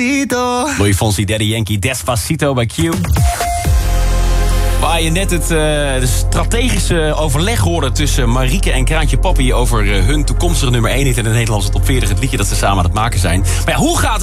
Louis Fonsi, Daddy Yankee, Despacito bij Q. Waar je net de strategische overleg hoorde tussen Marieke en Kraantje Papi over hun toekomstige nummer 1 hit in de Nederlandse top 40. Het liedje dat ze samen aan het maken zijn. Maar ja, hoe gaat het